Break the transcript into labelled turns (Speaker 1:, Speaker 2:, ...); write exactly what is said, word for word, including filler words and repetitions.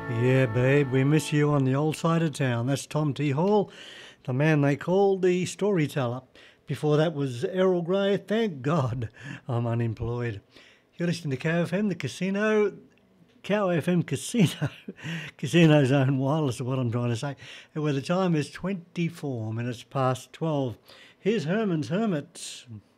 Speaker 1: Yeah, babe, we miss you on the old side of town. That's Tom T. Hall, the man they called the storyteller. Before that was Errol Grey. Thank God I'm unemployed. You're listening to K O F M, the casino. K O F M Casino. Casino's own wireless is what I'm trying to say. And where the time is twenty-four minutes past twelve. Here's Herman's Hermits.